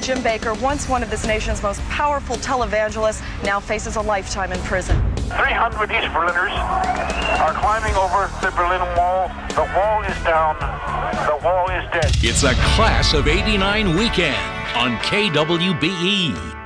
Jim Bakker, once one of this nation's most powerful televangelists, now faces a lifetime in prison. 300 East Berliners are climbing over the Berlin Wall. The wall is down. The wall is dead. It's a Class of '89 weekend on KWBE.